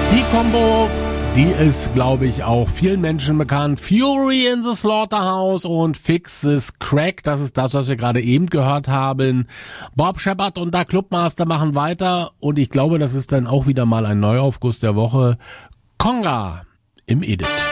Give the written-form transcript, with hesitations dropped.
Die Combo, die ist, glaube ich, auch vielen Menschen bekannt. Fury in the Slaughterhouse und Fix This Crack, das ist das, was wir gerade eben gehört haben. Bob Shepard und der Clubmaster machen weiter und ich glaube, das ist dann auch wieder mal ein Neuaufguss der Woche. Conga im Edit.